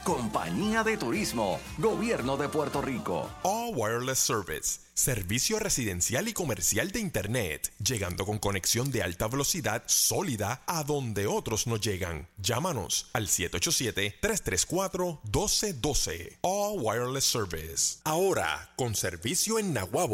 Compañía de Turismo, Gobierno de Puerto Rico. All Wireless Service, servicio residencial y comercial de Internet, llegando con conexión de alta velocidad sólida a donde otros no llegan. Llámanos al 787-334-1212. All Wireless Service. Ahora, con servicio en Naguabo.